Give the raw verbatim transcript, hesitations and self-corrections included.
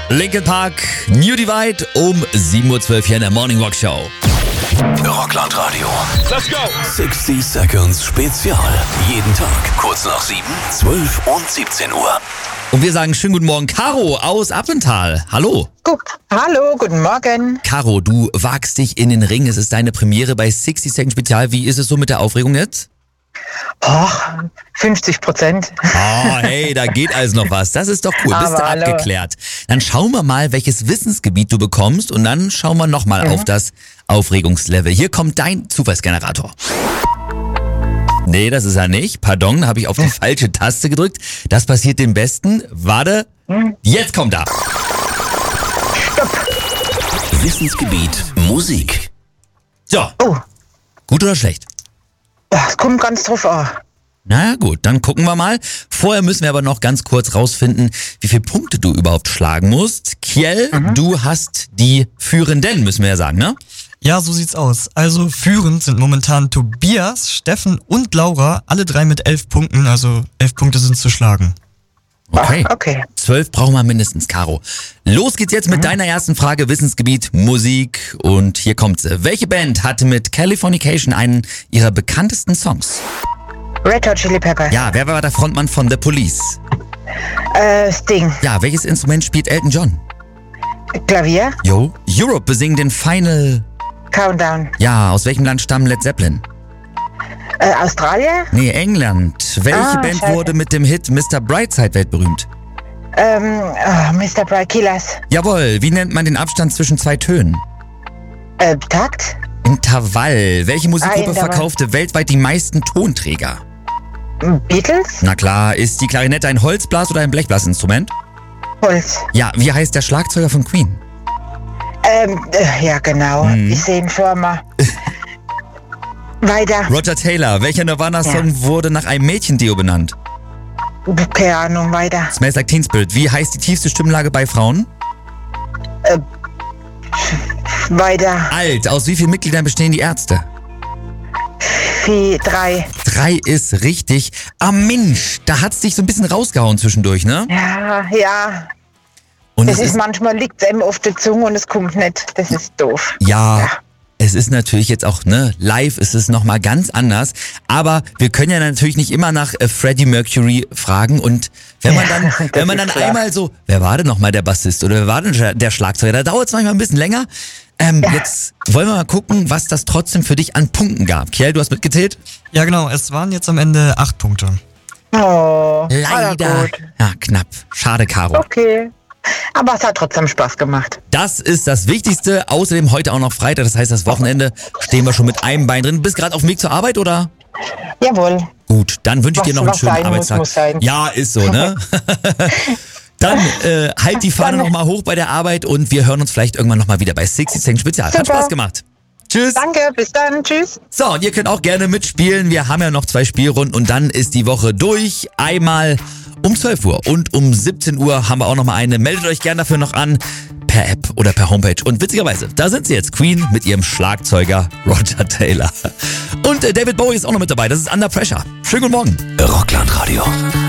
Linkin Park, New Divide um sieben Uhr zwölf hier in der Morning Rock Show. Rockland Radio. Let's go! sechzig Seconds Spezial. Jeden Tag kurz nach sieben, zwölf und siebzehn Uhr. Und wir sagen schönen guten Morgen, Caro aus Appental. Hallo. Gut. Hallo, guten Morgen. Caro, du wagst dich in den Ring. Es ist deine Premiere bei sechzig Seconds Spezial. Wie ist es so mit der Aufregung jetzt? Oh, fünfzig Prozent. Oh, hey, da geht also noch was. Das ist doch cool. Bist du Aber hallo. abgeklärt. Dann schauen wir mal, welches Wissensgebiet du bekommst und dann schauen wir nochmal Mhm. auf das Aufregungslevel. Hier kommt dein Zufallsgenerator. Nee, das ist er nicht. Pardon, da habe ich auf die falsche Taste gedrückt. Das passiert dem Besten. Warte, jetzt kommt er. Wissensgebiet Musik. So, Oh, gut oder schlecht? es kommt ganz drauf an. Na gut, dann gucken wir mal. Vorher müssen wir aber noch ganz kurz rausfinden, wie viele Punkte du überhaupt schlagen musst. Kiel, du hast die Führenden, müssen wir ja sagen, ne? Ja, so sieht's aus. Also führend sind momentan Tobias, Steffen und Laura, alle drei mit elf Punkten, also elf Punkte sind zu schlagen. Okay. Ach, okay. Zwölf brauchen wir mindestens, Caro. Los geht's jetzt mit deiner ersten Frage, Wissensgebiet Musik. Und hier kommt sie. Welche Band hatte mit Californication einen ihrer bekanntesten Songs? Red Hot Chili Peppers. Ja, wer war der Frontmann von The Police? Äh, Sting. Ja, welches Instrument spielt Elton John? Klavier. Jo. Europe besingen den Final... Countdown. Ja, aus welchem Land stammen Led Zeppelin? Äh, Australien. Nee, England. Welche Ah, Band scheiße. wurde mit dem Hit Mister Brightside weltberühmt? Ähm, oh, Mister Bright Killers. Jawohl, wie nennt man den Abstand zwischen zwei Tönen? Äh, Takt. Intervall. Welche Musikgruppe Ah, Intervall. verkaufte weltweit die meisten Tonträger? Beatles. Na klar, ist die Klarinette ein Holzblas- oder ein Blechblasinstrument? Holz. Ja, wie heißt der Schlagzeuger von Queen? Ähm, äh, ja genau. Ich sehe ihn schon mal. Weiter. Roger Taylor. Welcher Nirvana-Song Ja. wurde nach einem Mädchendeo benannt? Keine Ahnung, weiter. Smells Like Teen Spirit. Wie heißt die tiefste Stimmlage bei Frauen? Weiter. Alt. Aus wie vielen Mitgliedern bestehen die Ärzte? Vier, drei. Drei ist richtig. Ah Mensch, da hat's dich so ein bisschen rausgehauen zwischendurch, ne? Ja, ja. Und Das es ist manchmal liegt es einem auf der Zunge und es kommt nicht. Das ist doof. Ja, Ja. es ist natürlich jetzt auch, ne, live ist es nochmal ganz anders. Aber wir können ja natürlich nicht immer nach äh, Freddie Mercury fragen. Und wenn man dann, Ja, das wenn man ist dann klar. einmal so, wer war denn nochmal der Bassist oder wer war denn der- der Schlagzeuger? Da dauert es manchmal ein bisschen länger. Ähm, Jetzt wollen wir mal gucken, was das trotzdem für dich an Punkten gab. Kiel, du hast mitgezählt? Ja genau, es waren jetzt am Ende acht Punkte. Oh, Leider. aber gut. Ja, knapp. Schade, Caro. Okay. Aber es hat trotzdem Spaß gemacht. Das ist das Wichtigste. Außerdem heute auch noch Freitag, das heißt, das Wochenende stehen wir schon mit einem Bein drin. Bist gerade auf dem Weg zur Arbeit oder? Jawohl. Gut, dann wünsche ich Was- dir noch einen was schönen sein muss, Arbeitstag. muss sein. Ja, ist so, ne? Dann äh, halt die Fahne Dann- nochmal hoch bei der Arbeit und wir hören uns vielleicht irgendwann nochmal wieder bei sechzig Seconds Spezial. Hat Super. Spaß gemacht. Tschüss. Danke, bis dann. Tschüss. So, und ihr könnt auch gerne mitspielen. Wir haben ja noch zwei Spielrunden und dann ist die Woche durch. Einmal um zwölf Uhr und um siebzehn Uhr haben wir auch nochmal eine. Meldet euch gerne dafür noch an. Per App oder per Homepage. Und witzigerweise, da sind sie jetzt, Queen mit ihrem Schlagzeuger Roger Taylor. Und äh, David Bowie ist auch noch mit dabei. Das ist Under Pressure. Schönen guten Morgen. Rockland Radio.